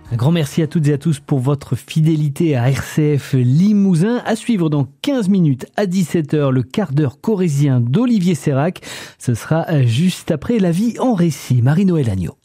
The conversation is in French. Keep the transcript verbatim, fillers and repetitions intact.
Un grand merci à toutes et à tous pour votre fidélité à R C F Limousin. À suivre dans quinze minutes à dix-sept heures, le quart d'heure corrézien d'Olivier Sérac. Ce sera juste après La vie en récit. Marie-Noël Agneau.